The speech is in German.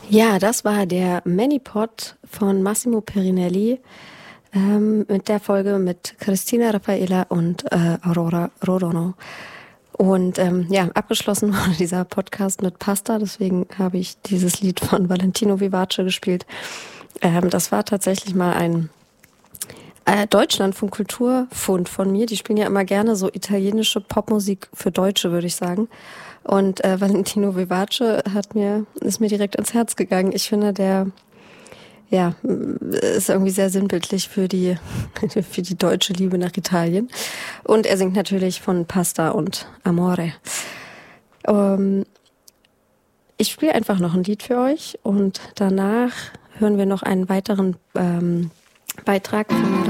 Ja, das war der Manipod von Massimo Perinelli mit der Folge mit Cristina Raffaella und Aurora Rodono. Und abgeschlossen wurde dieser Podcast mit Pasta, deswegen habe ich dieses Lied von Valentino Vivace gespielt. Das war tatsächlich mal ein Deutschlandfunk Kulturfund von mir. Die spielen ja immer gerne so italienische Popmusik für Deutsche, würde ich sagen. Und Valentino Vivace ist mir direkt ins Herz gegangen. Ich finde, der ist irgendwie sehr sinnbildlich für die deutsche Liebe nach Italien. Und er singt natürlich von Pasta und Amore. Ich spiele einfach noch ein Lied für euch und danach hören wir noch einen weiteren Beitrag von